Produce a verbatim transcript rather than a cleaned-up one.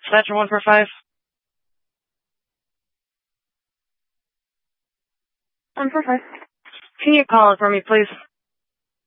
Dispatcher one four five. one four five. Can you call it for me, please?